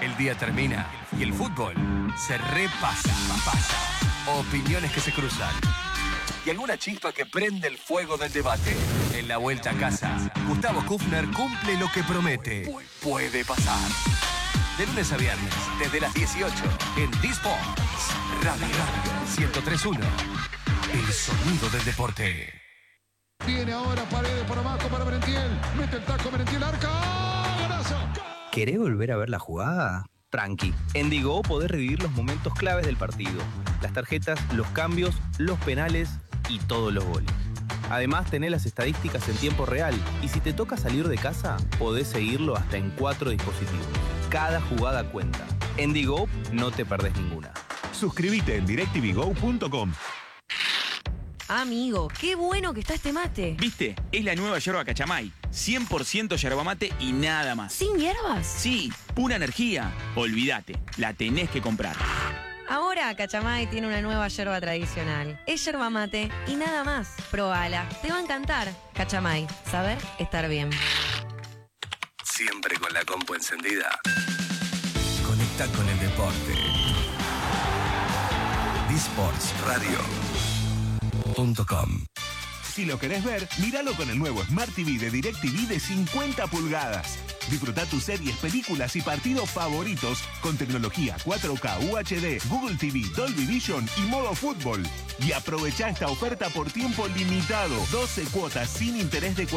El día termina y el fútbol se repasa. Opiniones que se cruzan y alguna chispa que prende el fuego del debate. En la vuelta a casa, Gustavo Kufner cumple lo que promete. Puede pasar. De lunes a viernes, desde las 18, en D-Sports Radio 103.1. El sonido del deporte. Viene ahora Paredes por abajo para Merentiel. Mete el taco Merentiel, arca. ¡Golazo! ¿Querés volver a ver la jugada? Tranqui. En Digo podés revivir los momentos claves del partido. Las tarjetas, los cambios, los penales y todos los goles. Además, tenés las estadísticas en tiempo real. Y si te toca salir de casa, podés seguirlo hasta en 4 dispositivos. Cada jugada cuenta. En Digo no te perdés ninguna. Suscríbete en directvgo.com. Amigo, qué bueno que está este mate. ¿Viste? Es la nueva yerba Cachamay. 100% yerba mate y nada más. ¿Sin hierbas? Sí, pura energía. Olvídate, la tenés que comprar. Ahora Cachamay tiene una nueva yerba tradicional. Es yerba mate y nada más. Probala, te va a encantar. Cachamay, saber estar bien. Siempre con la compu encendida. Conecta con el deporte. D-Sports Radio.com. Si lo querés ver, míralo con el nuevo Smart TV de DirecTV de 50 pulgadas. Disfruta tus series, películas y partidos favoritos con tecnología 4K UHD, Google TV, Dolby Vision y modo fútbol. Y aprovecha esta oferta por tiempo limitado. 12 cuotas sin interés de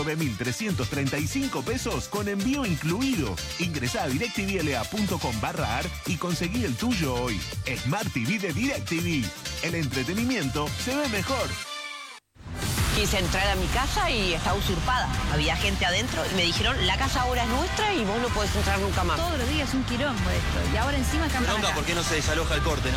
49.335 pesos con envío incluido. Ingresá a directvla.com/ar y conseguí el tuyo hoy. Smart TV de DirecTV. El entretenimiento se ve mejor. Quise entrar a mi casa y estaba usurpada. Había gente adentro y me dijeron, la casa ahora es nuestra y vos no podés entrar nunca más. Todos los días es un quilombo esto. Y ahora encima cambian acá. ¿Por qué no se desaloja el corte, no?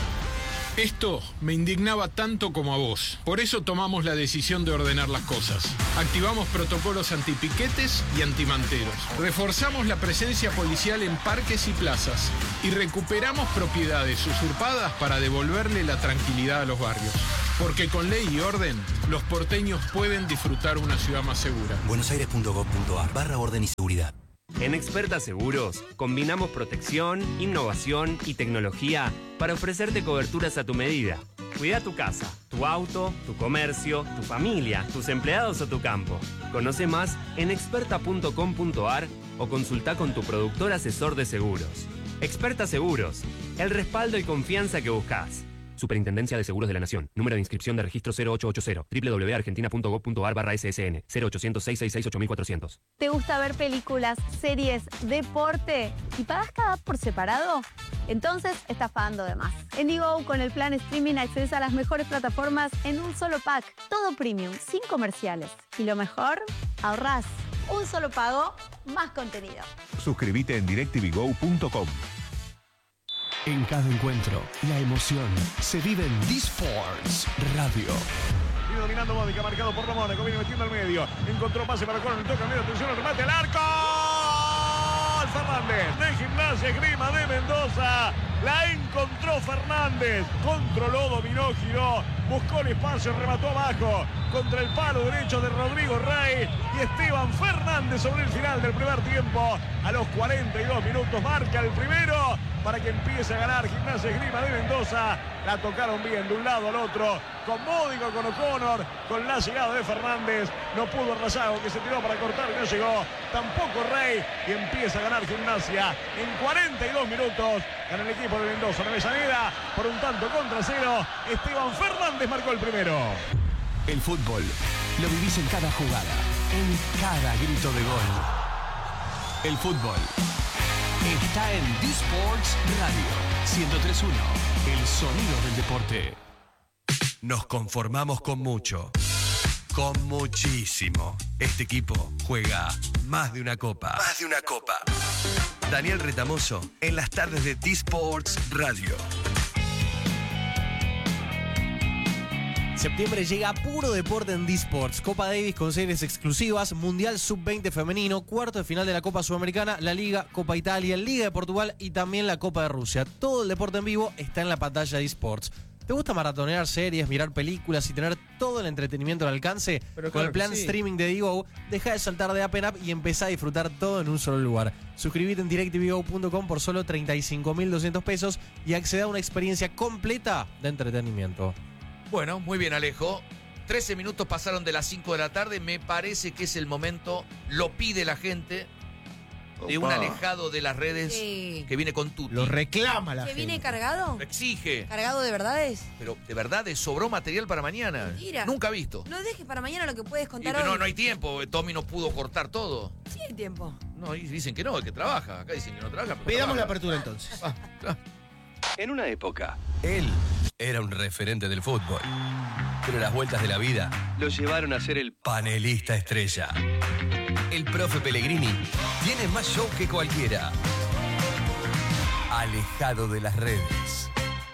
Esto me indignaba tanto como a vos. Por eso tomamos la decisión de ordenar las cosas. Activamos protocolos antipiquetes y antimanteros. Reforzamos la presencia policial en parques y plazas. Y recuperamos propiedades usurpadas para devolverle la tranquilidad a los barrios. Porque con ley y orden, los porteños pueden disfrutar una ciudad más segura. buenosaires.gov.ar/orden y seguridad. En Experta Seguros, combinamos protección, innovación y tecnología para ofrecerte coberturas a tu medida. Cuida tu casa, tu auto, tu comercio, tu familia, tus empleados o tu campo. Conoce más en experta.com.ar o consulta con tu productor asesor de seguros. Experta Seguros, el respaldo y confianza que buscas. Superintendencia de Seguros de la Nación. Número de inscripción de registro 0880. www.argentina.gov.ar/SSN. 0800-666-8400. ¿Te gusta ver películas, series, deporte y pagas cada por separado? Entonces estás pagando de más. En Digo, con el plan streaming accedes a las mejores plataformas en un solo pack. Todo premium, sin comerciales. Y lo mejor, ahorrás. Un solo pago, más contenido. Suscríbete en directvgo.com. En cada encuentro, la emoción se vive en D-Sports Radio. Viene dominando Módica, marcado por Ramón, viene metiendo al medio. Encontró pase para Coronel, toca al medio, atención, el remate al arco. Fernández, de Gimnasia Esgrima de Mendoza. La encontró Fernández. Controló, dominó, giró. Buscó el espacio, remató abajo. Contra el palo derecho de Rodrigo Rey. Y Esteban Fernández sobre el final del primer tiempo. A los 42 minutos marca el primero. Para que empiece a ganar Gimnasia Esgrima de Mendoza. La tocaron bien de un lado al otro. Con Módico, con O'Connor. Con la llegada de Fernández. No pudo Razago, que se tiró para cortar y no llegó. Tampoco Rey. Y empieza a ganar Gimnasia. En 42 minutos gana el equipo de Mendoza. En Avellaneda, por un tanto contra cero. Esteban Fernández marcó el primero. El fútbol lo vivís en cada jugada, en cada grito de gol. El fútbol está en D-Sports Radio 103.1, el sonido del deporte. Nos conformamos con mucho, con muchísimo. Este equipo juega más de una copa. Más de una copa. Daniel Retamoso en las tardes de D-Sports Radio. Septiembre llega puro deporte en D-Sports. Copa Davis con series exclusivas, Mundial Sub-20 femenino, cuarto de final de la Copa Sudamericana, la Liga, Copa Italia, Liga de Portugal y también la Copa de Rusia. Todo el deporte en vivo está en la pantalla de D-Sports. ¿Te gusta maratonear series, mirar películas y tener todo el entretenimiento al alcance? Pero Con claro el plan que sí. streaming de Digo, deja de saltar de app en app y empezá a disfrutar todo en un solo lugar. Suscríbete en directvgo.com por solo 35.200 pesos y acceda a una experiencia completa de entretenimiento. Bueno, muy bien, Alejo. 13 minutos pasaron de las 5 de la tarde. Me parece que es el momento, lo pide la gente, de un Opa. alejado de las redes Sí. que viene con Tuti. Lo reclama la ¿Que gente. viene cargado? Lo exige. ¿Cargado de verdades? Pero de verdad, sobró material para mañana. Mentira. Nunca visto. No dejes para mañana lo que puedes Y contar no, hoy. no hay tiempo. Tommy no pudo cortar todo. Sí hay tiempo. No, y dicen que no, que trabaja. Acá dicen que no trabaja. pero Pidamos la trabaja. apertura entonces. En una época, él era un referente del fútbol. Pero las vueltas de la vida lo llevaron a ser el panelista estrella. El profe Pellegrini tiene más show que cualquiera. Alejado de las redes.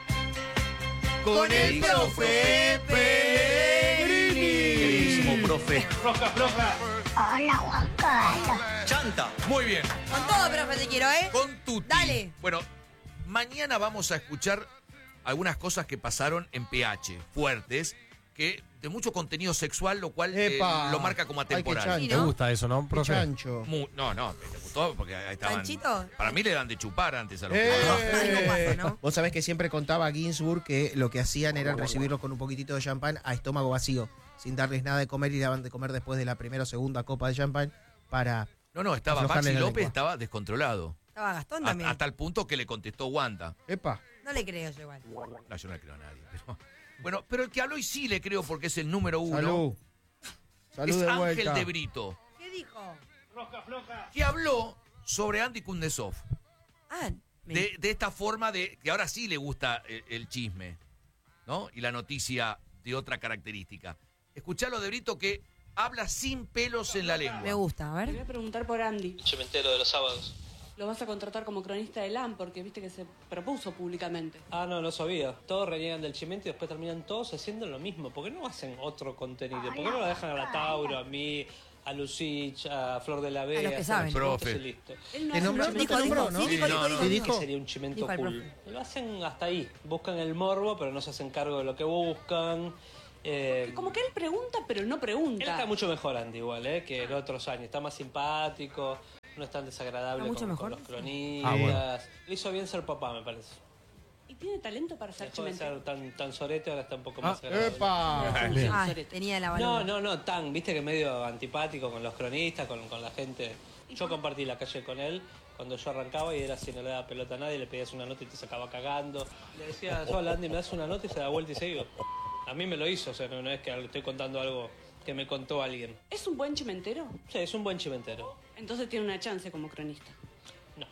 Con el profe Pellegrini. Queridísimo profe. Floja, floja. Hola, Juan Carlos. Chanta. Muy bien. Con todo, profe, te quiero, ¿eh? Con Tuti. Dale. Bueno, mañana vamos a escuchar algunas cosas que pasaron en PH, fuertes, que de mucho contenido sexual, lo cual Epa. lo marca como Ay, qué atemporal. chancho. Sí, ¿Te ¿no? gusta eso, no, Qué profe? chancho. No, me gustó porque ahí estaban. ¿Chanchito? Para mí le dan de chupar antes a los jugadores. Algo pasa, ¿no? Vos sabés que siempre contaba Ginsburg que lo que hacían era recibirlos con un poquitito de champán a estómago vacío, sin darles nada de comer y daban de comer después de la primera o segunda copa de champán para... No, estaba aflojarle Maxi la López, lengua. estaba descontrolado. Estaba Gastón también. A tal punto que le contestó Wanda. Epa. No le creo yo igual. No, yo no le creo a nadie. Bueno, pero el que habló y sí le creo porque es el número uno. Salud. Salud Es de Ángel vuelta. de Brito, ¿Qué dijo? Floja, floja. que habló sobre Andy Kuznetsov. Ah, De esta forma de que ahora sí le gusta el chisme, ¿no? Y la noticia de otra característica. Escuchalo de Brito que habla sin pelos en la lengua. me gusta, a Te voy ver. a preguntar por Andy. Yo me entero de los sábados. Lo vas a contratar como cronista de LAM porque viste que se propuso públicamente. Ah, no sabía. Todos reniegan del chimento y después terminan todos haciendo lo mismo. ¿Por qué no hacen otro contenido? ¿Por qué no lo dejan a la Tauro, a mí, a Lucich, a Flor de la Vega? A los que saben. Profe. Y listo. Él no ¿Te hace nombró? un chimento Dijo, cool. ¿no? Sí, dijo, dijo, ¿Sí dijo. dijo? Sería un chimento Dijo el cool. Lo hacen hasta ahí. Buscan el morbo, pero no se hacen cargo de lo que buscan. Como que él pregunta, pero no Él pregunta. está mucho mejor, Andy, igual, que en otros años. Está más simpático, no es tan desagradable ¿Está mucho con mejor? los cronistas. Ah, bueno. Le hizo bien ser papá, me parece. Y tiene talento para ser Dejó de chimentero. ser tan sorete, ahora está un poco más agradable. Epa. Ah, tenía la balona. No, tan, viste que medio antipático con los cronistas, con la gente. Yo compartí la calle con él cuando yo arrancaba y era así, no le daba pelota a nadie, le pedías una nota y te sacaba cagando. Le decía, yo a Andy me das una nota y se da vuelta y se iba. A mí me lo hizo, o sea, no es que estoy contando algo que me contó alguien. ¿Es un buen chimentero? Sí, es un buen chimentero. Entonces tiene una chance como cronista. No.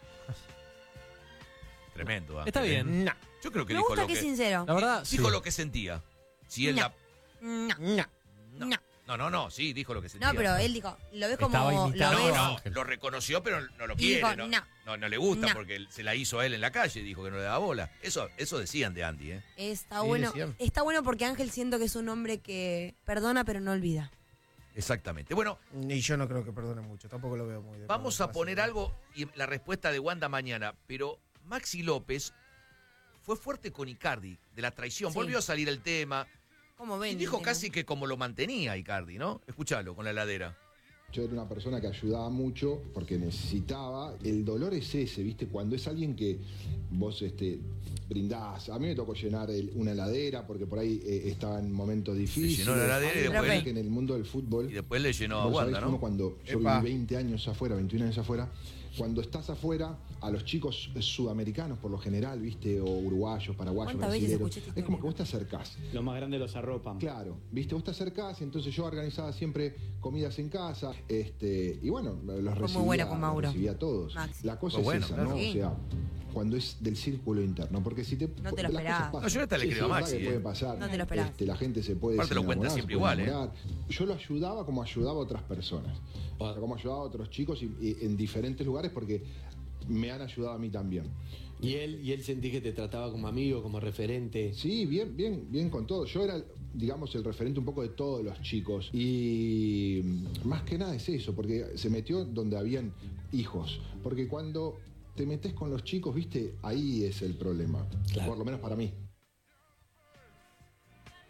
Tremendo, Ángel. Está bien. No. Yo creo que Me dijo gusta lo que que es sincero. La verdad, dijo sí. lo que sentía. Si él No. la No. sí, dijo lo que sentía. No, pero él dijo, lo ves como. Estaba Lo imitando ves. a No, Ángel. lo reconoció, pero no lo Y quiere. dijo, No le gusta no. porque se la hizo a él en la calle, dijo que no le daba bola. Eso decían de Andy, ¿eh? Está Sí, bueno. decían. Está bueno porque Ángel siento que es un hombre que perdona pero no olvida. Exactamente. Bueno, Y yo no creo que perdone mucho, tampoco lo veo muy de vamos a fácil. poner algo y la respuesta de Wanda mañana, pero Maxi López fue fuerte con Icardi de la traición. Sí. Volvió a salir el tema ¿Cómo ven? y dijo casi que como lo mantenía Icardi, ¿no? Escuchalo con la heladera. Yo era una persona que ayudaba mucho porque necesitaba. El dolor es ese, ¿viste? Cuando es alguien que vos brindás. A mí me tocó llenar una heladera porque por ahí estaba en momentos difíciles. llenó la heladera y después- Que en el mundo del fútbol. Y después le llenó a vos Wanda, sabés, ¿no? uno cuando yo Epa. viví 20 años afuera, 21 años afuera, cuando estás afuera, a los chicos sudamericanos por lo general, ¿viste? O uruguayos, paraguayos, ¿Cuántas veces brasileños. escuché esta Es como que vos te acercás. Los más grandes los arropan. Claro, viste, vos te acercás, entonces yo organizaba siempre comidas en casa, y bueno, los Fue muy buena recibía, con Mauro. los recibía a todos. Maxi. La cosa Fue es bueno, esa, claro. ¿no? Sí. O sea, cuando es del círculo interno, porque si te No te lo las esperaba. cosas pasan. No, yo hasta le Sí, creo a es verdad Maxi, que puede pasar. No te lo esperabas. La gente se puede Aparte lo cuenta desenamorar, siempre se puede igual, enamorar. Yo lo ayudaba como ayudaba a otras personas, o sea, como ayudaba a otros chicos y en diferentes lugares porque me han ayudado a mí también. ¿Y él sentí que te trataba como amigo, como referente? Sí, bien con todo. Yo era, digamos, el referente un poco de todos los chicos. Y más que nada es eso, porque se metió donde habían hijos. Porque cuando te metes con los chicos, viste, ahí es el problema. Claro. Por lo menos para mí.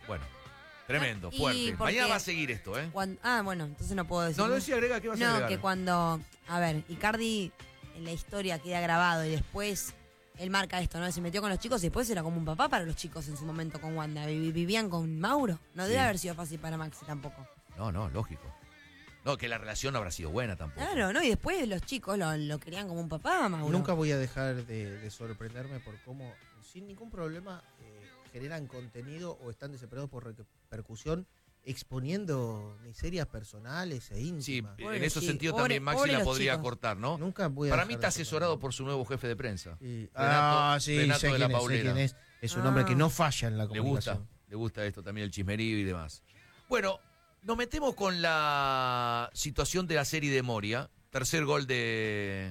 Bueno, tremendo, Y fuerte. porque- Mañana va a seguir esto, ¿eh? Bueno, entonces no puedo decir. No, lo decía, agrega, ¿qué vas a agregar? No, que cuando, a ver, Icardi en la historia queda grabado y después él marca esto, ¿no? Se metió con los chicos y después era como un papá para los chicos en su momento con Wanda. Vivían con Mauro. No debe haber sido fácil para Maxi tampoco. No, lógico. No, que la relación no habrá sido buena tampoco. Claro, ¿no? Y después los chicos lo querían como un papá, Mauro. Nunca voy a dejar de sorprenderme por cómo, sin ningún problema, generan contenido o están desesperados por repercusión, exponiendo miserias personales e íntimas. Sí, en ese sentido también Maxi la podría cortar, ¿no? Nunca voy a Para dejar mí de está asesorado por su nuevo jefe de prensa. Sí. Renato Sí, de sé la quién es, sé Paulera. quién es. Es un hombre que no falla en la comunicación. Le gusta esto también, el chismerío y demás. Bueno, nos metemos con la situación de la serie de Moria. Tercer gol de...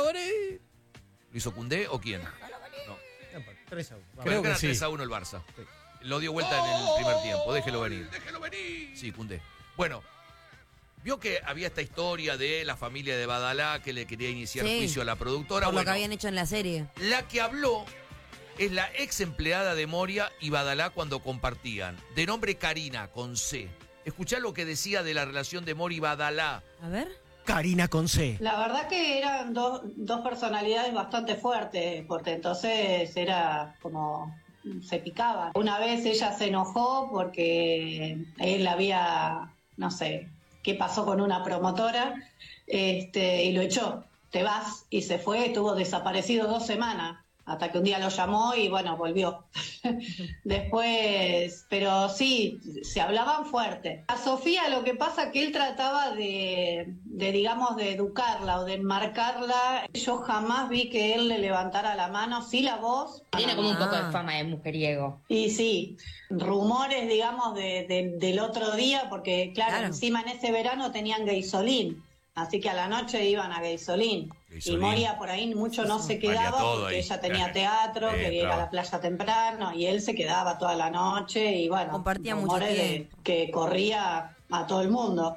¿Lo hizo Koundé o quién? No. 3-1. Creo que sí. 3-1 el Barça. Sí. Lo dio vuelta en el primer tiempo. Déjelo venir. Sí, Koundé. Bueno, vio que había esta historia de la familia de Badalá que le quería iniciar juicio a la productora. Por lo que habían hecho en la serie. La que habló es la ex empleada de Moria y Badalá cuando compartían. De nombre Karina, con C. Escuchá lo que decía de la relación de Moria y Badalá. A ver. Karina con C. La verdad que eran dos personalidades bastante fuertes, porque entonces era como se picaba. Una vez ella se enojó porque él había, no sé, qué pasó con una promotora, y lo echó. Te vas, y se fue, estuvo desaparecido 2 semanas, hasta que un día lo llamó y bueno, volvió. Después, pero sí, se hablaban fuerte. A Sofía lo que pasa que él trataba digamos, de educarla o de enmarcarla. Yo jamás vi que él le levantara la mano, sí la voz. Tiene como un poco de fama de mujeriego. Y sí, rumores, digamos, del otro día, porque claro, encima en ese verano tenían Gaysolín. Así que a la noche iban a Gaysolín. Y Moria por ahí mucho no se quedaba porque ella tenía teatro, quería ir a la playa temprano y él se quedaba toda la noche y bueno, compartía mucho rumores tiempo. que corría a todo el mundo.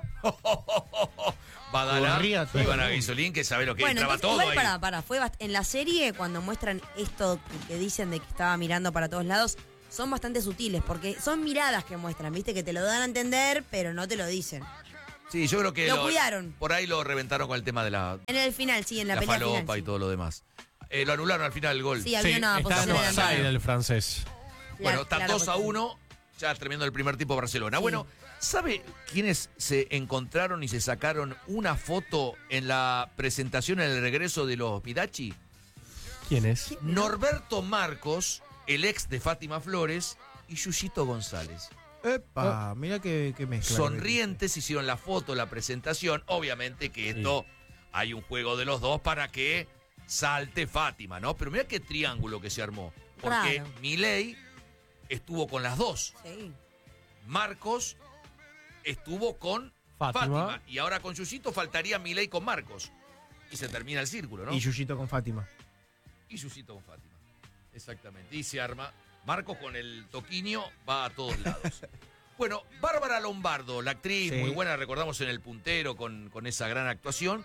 Badalá, iban a Gaysolín, que sabe lo que entraba todo igual ahí. fue en la serie cuando muestran esto que dicen de que estaba mirando para todos lados, son bastante sutiles porque son miradas que muestran, viste, que te lo dan a entender, pero no te lo dicen. Sí, yo creo que Lo cuidaron. Por ahí lo reventaron con el tema de la En el final, sí, en la pelea falopa final. y todo lo demás. Lo anularon al final el gol. Sí, había una está en posición offside el francés. Bueno, está 2-1, ya terminando el primer tiempo Barcelona. Sí. Bueno, ¿sabe quiénes se encontraron y se sacaron una foto en la presentación, en el regreso de los Midachi? ¿Quién es? Norberto Marcos, el ex de Fátima Flores, y Yuyito González. Epa, mira que mezcla. Sonrientes hicieron la foto, la presentación. Obviamente que esto hay un juego de los dos para que salte Fátima, ¿no? Pero mira qué triángulo que se armó. Porque Raro. Milei estuvo con las dos. Sí. Marcos estuvo con Fátima. Y ahora con Yuyito faltaría Milei con Marcos. Y se termina el círculo, ¿no? Y Yuyito con Fátima. Y Yuyito con Fátima. Exactamente. Y se arma. Marcos con el toquinho va a todos lados. Bueno, Bárbara Lombardo, la actriz, muy buena, recordamos en El Puntero con esa gran actuación.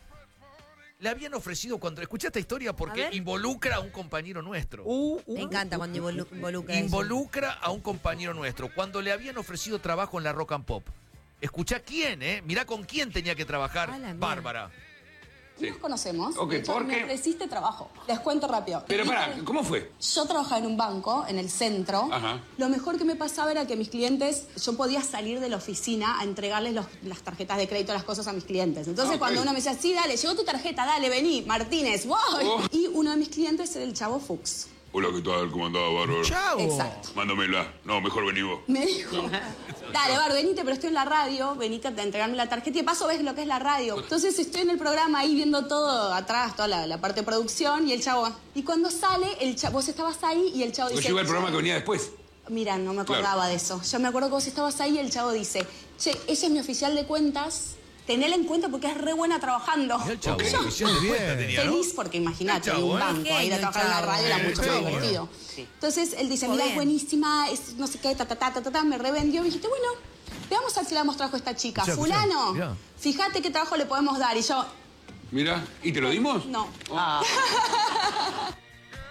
Le habían ofrecido cuando... Escuché esta historia porque involucra a un compañero nuestro. Me encanta cuando involucra eso. Involucra a un compañero nuestro. Cuando le habían ofrecido trabajo en la Rock and Pop. Escuchá quién, ¿eh? Mirá con quién tenía que trabajar Bárbara. Nos conocemos. Ok, De hecho, ¿por me qué? ofreciste trabajo. Les cuento rápido. Pero pará, ¿cómo fue? Yo trabajaba en un banco, en el centro. Ajá. Lo mejor que me pasaba era que mis clientes, yo podía salir de la oficina a entregarles las tarjetas de crédito, las cosas a mis clientes. Entonces, Ok. cuando uno me decía, sí, dale, llegó tu tarjeta, dale, vení, Martínez, wow. Y uno de mis clientes era el Chavo Fuchs. Hola, ¿qué tal? ¿Cómo andaba, Bárbaro? Chavo. Exacto. Mándamela. No, mejor vení vos. Me dijo, dale, Bar, venite, pero estoy en la radio, venite a entregarme la tarjeta y de paso ves lo que es la radio. Entonces estoy en el programa ahí viendo todo atrás, toda la parte de producción y el chavo. Y cuando sale, vos estabas ahí y el chavo Porque dice... yo iba al programa que venía después. Mira, no me acordaba Claro. de eso. Yo me acuerdo que vos estabas ahí y el chavo dice, che, ella es mi oficial de cuentas, tenela en cuenta porque es re buena trabajando. El chavo, Yo, oficial de cuenta tenía, ¿no? feliz porque imagínate, El chavo, un ¿eh? banco, ir a trabajar en la radio era mucho más Genio. divertido. Entonces él dice, Muy mira, es bien. buenísima, es no sé qué, me revendió. Y dijiste, bueno, veamos a ver si le damos trabajo a esta chica. Escuchá, Fulano, mirá. fíjate qué trabajo le podemos dar. Y yo, Mira, ¿y te lo dimos? no.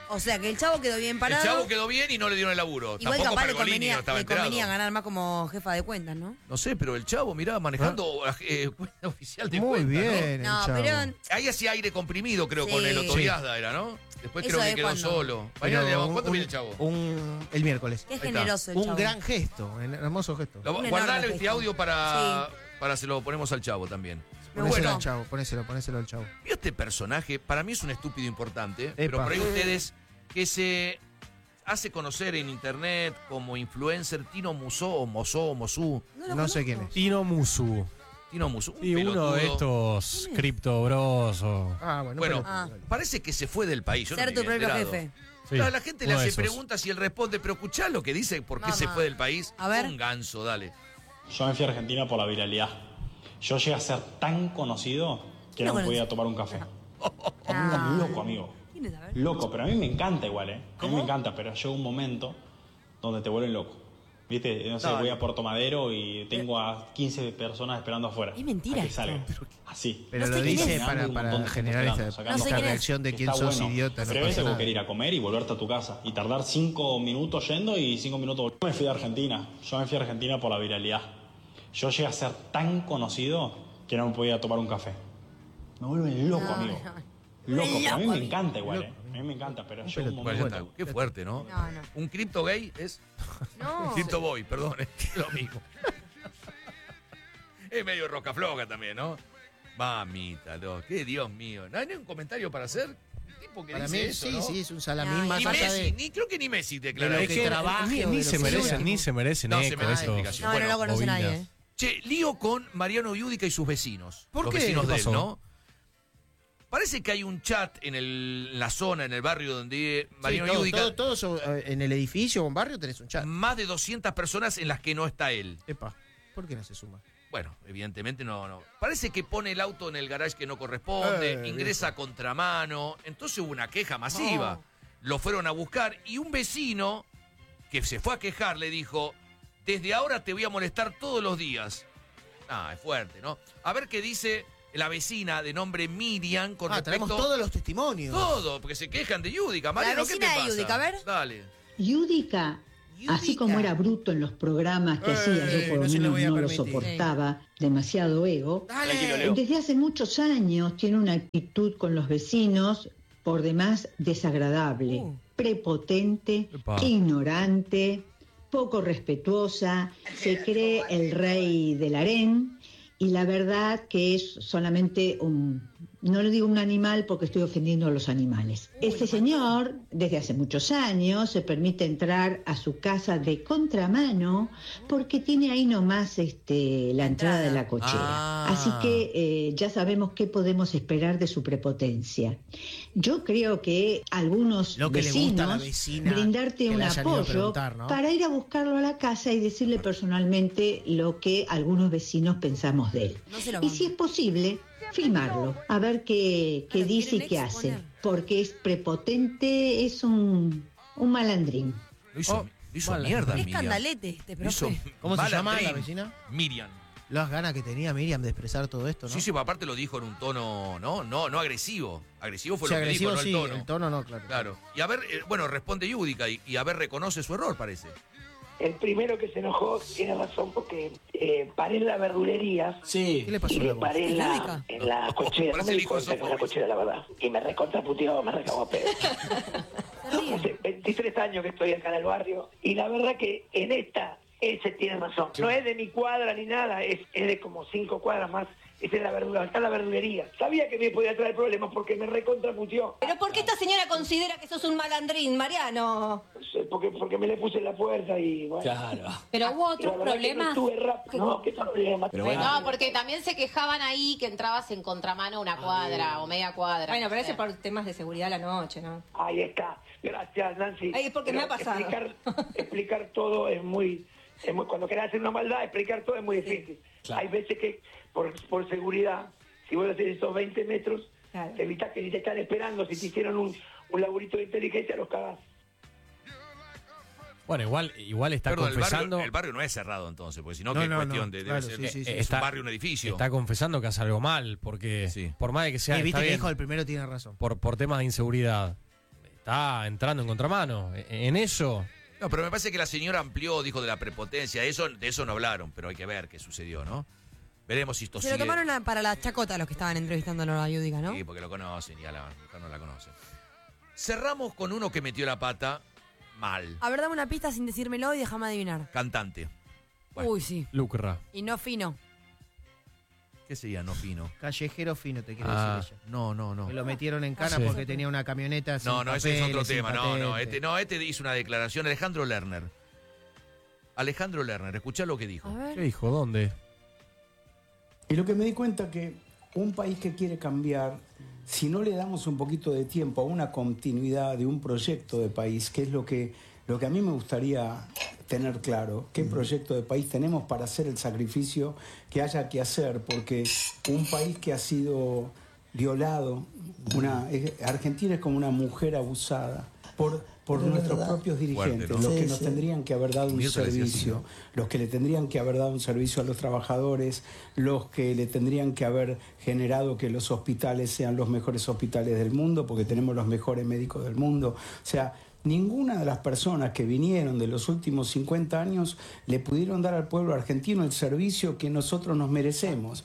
O sea, que el chavo quedó bien parado. El chavo quedó bien y no le dieron el laburo. Igual Tampoco capaz Pergolini no estaba le convenía enterado. ganar más como jefa de cuentas, ¿no? No sé, pero el chavo, mirá, manejando cuenta oficial de Muy cuenta, bien, ¿no? No, pero Ahí hacía aire comprimido, creo, Sí. con el Otoriazda era, ¿no? Después Eso creo que es quedó cuando- solo. Mañana le Pero damos- ¿Cuánto viene el chavo? El miércoles. Qué Ahí está. generoso el Un chavo. gran gesto, un hermoso gesto. Un Guardale enorme este gesto. audio para se lo ponemos al chavo también. Ponéselo al chavo, ponéselo al chavo. ¿Vio este personaje? Para mí es un estúpido importante, pero por ahí ustedes que se hace conocer en internet como influencer Tino Musó o Mosú. No sé quién es. Tino Musu. Tino Musú. un Y uno de pelotudo. estos Crypto Bros. Bueno, parece que se fue del país. Yo no Ser me tu había propio enterado. jefe. Sí, Claro, la gente le uno de hace esos. preguntas y él responde, pero escuchá lo que dice, por qué se Mamá. fue del país. A ver. Un ganso, dale. Yo me fui a Argentina por la viralidad. Yo llegué a ser tan conocido que no me podía tomar un café. Un loco, amigo. ¿Quién es? A ver. Loco, pero a mí me encanta igual, ¿eh? A mí me encanta, pero llega un momento donde te vuelven loco. ¿Viste? No sé, Dale. voy a Puerto Madero y tengo a 15 personas esperando afuera. Es mentira a que esto. salga. Así. Pero lo dice para generar esta reacción de quién sos idiota. No Atrévete pasa a nada. querer ir a comer y volverte a tu casa. Y tardar 5 minutos yendo y 5 minutos volviendo. Yo me fui de Argentina. Yo me fui a Argentina por la viralidad. Yo llegué a ser tan conocido que no me podía tomar un café. Me vuelven loco, amigo. Loco, pero a mí me encanta igual, ¿eh? A mí me encanta, pero llega un Bueno, ya momento... está. Qué fuerte, ¿no? No, no. Un cripto gay es. No. Cripto boy, perdón, es lo mismo. Es medio roca floja también, ¿no? Mamita, qué Dios mío. ¿No hay ningún comentario para hacer? Un tipo que Para dice mí, eso, sí, ¿no? sí, es un salamín más Ni allá Messi, de... creo que ni Messi de declara lo eso. que trabaje o de lo que sea. Ni se merecen No se eco, merece eso. explicación. No, Bueno, no lo conoce bobinas. nadie, ¿eh? Che, lío con Mariano Yudica y sus vecinos. ¿Por los qué? vecinos ¿Qué de él, pasó? ¿no? Parece que hay un chat en la zona, en el barrio donde Mariano Yudica. Todos en el edificio o en barrio tenés un chat. Más de 200 personas en las que no está él. Epa, ¿por qué no se suma? Bueno, evidentemente no. Parece que pone el auto en el garage que no corresponde, ingresa a contramano. Entonces hubo una queja masiva. Lo fueron a buscar y un vecino que se fue a quejar le dijo: desde ahora te voy a molestar todos los días. Ah, es fuerte, ¿no? A ver qué dice la vecina de nombre Miriam con respecto... tenemos todos los testimonios. Todo, porque se quejan de Yudica. Mariano, ¿qué te vecina de pasa? Yudica, a ver. Dale. Yudica, así como era bruto en los programas que hacía, yo por lo no se lo menos voy a no lo permitir. soportaba, demasiado ego. Tranquilo, Leo. Desde hace muchos años tiene una actitud con los vecinos por demás desagradable, prepotente, Epa. ignorante, poco respetuosa, se cree el rey del harén y la verdad que es solamente no le digo un animal porque estoy ofendiendo a los animales. Este señor, desde hace muchos años, se permite entrar a su casa de contramano porque tiene ahí nomás la entrada de la cochera. Así que ya sabemos qué podemos esperar de su prepotencia. Yo creo que algunos Lo que le gusta a la vecinos vecina brindarte que un le hayan ido a apoyo preguntar, ¿no? para ir a buscarlo a la casa y decirle personalmente lo que algunos vecinos pensamos de él. No se lo Y si es posible, filmarlo, a ver qué dice y qué hace, porque es prepotente, es un malandrín. Lo hizo mierda, Es Miriam. escandalete este, Lo hizo profe. ¿Cómo se llama malandrín. la vecina? Miriam. Las ganas que tenía Miriam de expresar todo esto, ¿no? Sí, aparte lo dijo en un tono, no agresivo. Agresivo fue Sí, lo que agresivo, dijo, sí, no el tono. el tono no, claro. Claro. Y a ver, bueno, responde Yudica y a ver, reconoce su error, parece. El primero que se enojó tiene razón porque paré en la verdulería. Sí. ¿Qué le pasó Y a la me voz? paré en la cochera. No Parece me el di hijo de cuenta que era la Sófocles. cochera, la verdad. Y me recontraputeaba, me recagó a pedo. Hace 23 años que estoy acá en el barrio. Y la verdad que en esta, ese tiene razón. No es de mi cuadra ni nada, es de como 5 cuadras más. Es en la verdura, está en la verdulería. Sabía que me podía traer problemas porque me recontraputeó. ¿Pero por qué esta señora considera que sos un malandrín, Mariano? Porque me le puse en la puerta y bueno. Claro. ¿Pero hubo Y la otros verdad que problemas? no estuve rápido. No, ¿qué problema? Pero bueno. No, porque también se quejaban ahí que entrabas en contramano una cuadra o media cuadra. Bueno, pero ese por temas de seguridad a la noche, ¿no? Ahí está. Gracias, Nancy. Ay, es porque me ha pasado. Explicar todo es muy... Cuando querés hacer una maldad, explicar todo es muy difícil. Claro. Hay veces que, por seguridad, si vos haces esos 20 metros, Claro. evitás que si te están esperando, si te hicieron un laburito de inteligencia, los cagás. Bueno, igual está Perdón, confesando. el barrio no es cerrado entonces, porque si no, No, que no, es cuestión no, de. claro, Debe ser, sí, sí, sí. es un barrio, un edificio. Está confesando que hace algo mal, porque por más de que sea. Y viste está que bien, dijo el primero tiene razón. por temas de inseguridad. está entrando en contramano. En eso... No, pero me parece que la señora amplió, dijo de la prepotencia. De eso no hablaron, pero hay que ver qué sucedió, ¿no? Veremos si esto Se sigue. lo tomaron para la chacota los que estaban entrevistándolo a Yudica, ¿no? Sí, porque lo conocen y a la mujer no la conocen. Cerramos con uno que metió la pata mal. A ver, dame una pista sin decírmelo y déjame adivinar. Cantante. Uy, sí. Lucra. Y no fino. ¿Qué sería no fino? Callejero fino, te quiero decir ella. No. Que lo metieron en cana Sí. porque tenía una camioneta sin No, ese es otro papeles, sin tema. patente. Este hizo una declaración. Alejandro Lerner, escuchá lo que dijo. ¿Qué dijo? ¿Dónde? Y lo que me di cuenta que un país que quiere cambiar, si no le damos un poquito de tiempo a una continuidad de un proyecto de país, que es lo que a mí me gustaría tener claro, qué proyecto de país tenemos para hacer el sacrificio que haya que hacer, porque un país que ha sido violado, Argentina es como una mujer abusada por nuestros propios dirigentes, Fuerte, ¿no? los que Sí, nos sí. tendrían que haber dado un Mirta decía así, servicio, ¿no? los que le tendrían que haber dado un servicio a los trabajadores, los que le tendrían que haber generado que los hospitales sean los mejores hospitales del mundo, porque tenemos los mejores médicos del mundo. O sea, ninguna de las personas que vinieron de los últimos 50 años le pudieron dar al pueblo argentino el servicio que nosotros nos merecemos.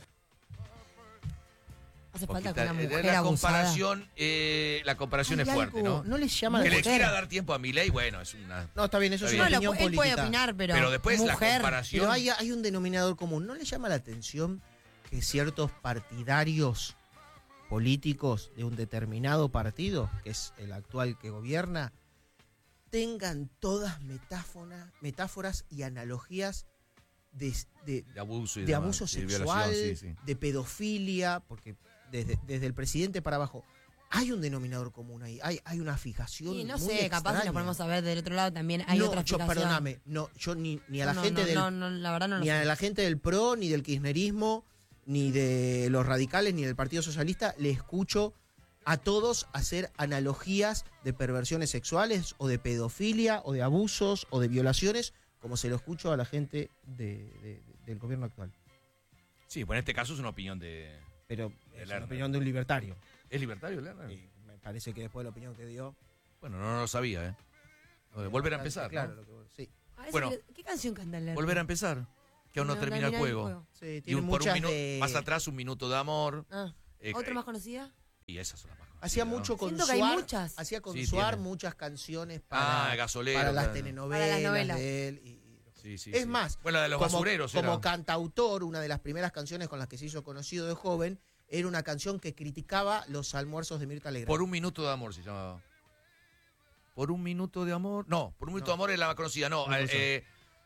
Hace falta que Poquita, una mujer la abusada. comparación es Hay fuerte, algo, ¿no? ¿no les llama la Que le atención? quiera dar tiempo a Milei, bueno, es una... No, está bien, eso es Está una bien. opinión Él puede política. opinar, Pero después la mujer. comparación... Pero hay un denominador común. ¿No le llama la atención que ciertos partidarios políticos de un determinado partido, que es el actual que gobierna, tengan todas metáforas y analogías de abuso y de demás, abuso sí, sexual, violación, sí. de pedofilia, porque desde el presidente para abajo hay un denominador común ahí, hay una fijación. Sí, no muy sé, capaz si extraña. nos ponemos a ver del otro lado también hay No, otra yo, explicación. perdóname, yo ni a la No, gente no, del la verdad no lo ni a sé. la gente del PRO, ni del kirchnerismo, ni de los radicales, ni del Partido Socialista le escucho a todos hacer analogías de perversiones sexuales o de pedofilia o de abusos o de violaciones, como se lo escucho a la gente del gobierno actual. Sí, pues en este caso es una opinión de... Pero es Lerner. la opinión de un libertario. ¿Es libertario, Lerner? Y me parece que después de la opinión que dio... Bueno, no lo sabía, ¿eh? Volver a empezar, Claro, ¿no? sí. A ver, Bueno. ¿qué canción canta el Lerner? Volver a empezar. Que aún no termina el juego. Sí, Y tiene por un muchas minuto, de... más atrás, un minuto de amor. Ah, ¿otra más conocida? Y esas son las más conocidas, Hacía ¿no? mucho con Siento que hay Suar, muchas. hacía con Sí, Suar tiene. muchas canciones para, Gasolero, para las claro. telenovelas, Para las novelas. de él. Sí, sí, Es sí. más, Bueno, la de los basureros como era. cantautor, una de las primeras canciones con las que se hizo conocido de joven era una canción que criticaba los almuerzos de Mirta Legrand. Por un minuto de amor se llamaba. ¿Por un minuto de amor? No, por un minuto de amor es la más conocida. No, Ya te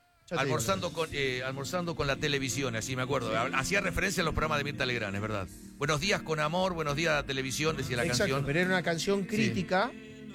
almorzando con la televisión, así me acuerdo. Hacía referencia a los programas de Mirta Legrand, es verdad. Buenos días con amor, buenos días a la televisión, decía la Exacto, canción. pero era una canción crítica.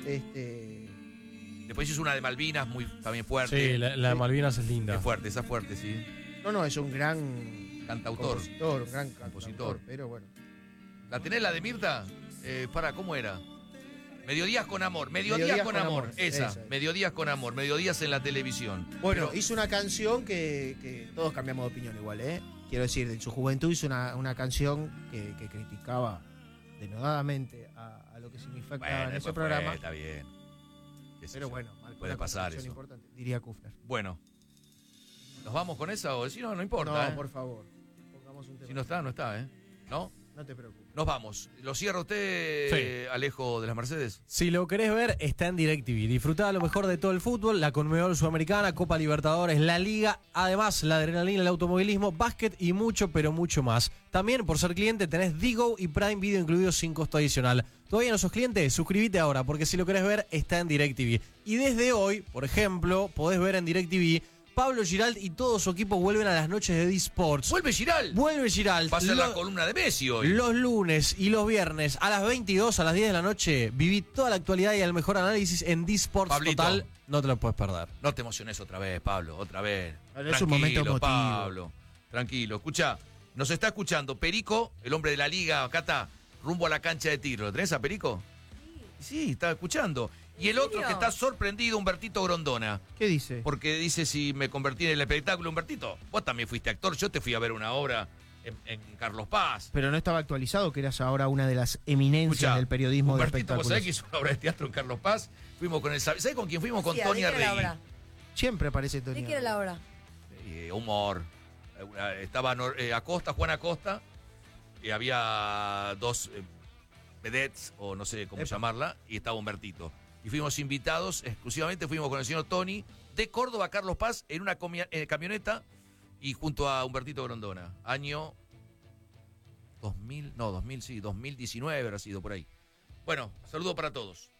Después hizo una de Malvinas, muy también fuerte. Sí, la de Malvinas es linda. Es fuerte, esa es fuerte, sí. No, es un gran Cantautor. compositor, un gran Compositor. cantautor, pero bueno. ¿La tenés la de Mirta? ¿Cómo era? Mediodías con amor, mediodías con amor. Esa, mediodías con amor, mediodías en la televisión. Bueno, Pero- hizo una canción que todos cambiamos de opinión igual, ¿eh? Quiero decir, en su juventud hizo una canción que criticaba denodadamente a lo que significa Bueno, en ese después programa. fue, está bien. Qué sé Pero yo. bueno, marcó Puede una pasar construcción eso. importante, diría Kufner. Bueno, ¿nos vamos con esa o si no, no importa? No, ¿eh? por favor. Pongamos un tema. Si no está, no está, ¿eh? ¿No? No te preocupes. Nos vamos. ¿Lo cierra usted, Alejo de las Mercedes? Si lo querés ver, está en DirecTV. Disfrutá lo mejor de todo el fútbol, la Conmebol Sudamericana, Copa Libertadores, la Liga, además la adrenalina, el automovilismo, básquet y mucho, pero mucho más. También, por ser cliente, tenés Digo y Prime Video incluidos sin costo adicional. ¿Todavía no sos cliente? Suscríbete ahora, porque si lo querés ver, está en DirecTV. Y desde hoy, por ejemplo, podés ver en DirecTV... Pablo Giralt y todo su equipo vuelven a las noches de D-Sports. ¿Vuelve Giralt? Vuelve Giralt. Va a ser la columna de Messi hoy. Los lunes y los viernes a las 22, a las 10 de la noche, viví toda la actualidad y el mejor análisis en D-Sports Pablito. Total. No te lo puedes perder. No te emociones otra vez, Pablo, otra vez. Ahora es un momento emotivo. Pablo. Tranquilo. Escucha, nos está escuchando Perico, el hombre de la liga, acá está, rumbo a la cancha de tiro. ¿Lo tenés a Perico? Sí, está escuchando. Y el otro que está sorprendido, Humbertito Grondona. ¿Qué dice? Porque dice si me convertí en el espectáculo, Humbertito. Vos también fuiste actor, yo te fui a ver una obra en Carlos Paz. Pero no estaba actualizado, que eras ahora una de las eminencias Escuchá, del periodismo de Humbertito, ¿vos espectáculos. sabés que hizo una obra de teatro en Carlos Paz? Fuimos con el... ¿Sabés con quién fuimos? Con Sí, Tony ¿de qué era la Arregui. obra? Siempre aparece ¿De Tony. qué era la obra? Humor. Estaba Acosta, Juan Acosta, y había dos vedettes, o no sé cómo llamarla, y estaba Humbertito. Y fuimos invitados, exclusivamente fuimos con el señor Tony, de Córdoba a Carlos Paz, en una camioneta, y junto a Humbertito Grondona. Año 2019 habrá sido por ahí. Bueno, saludo para todos.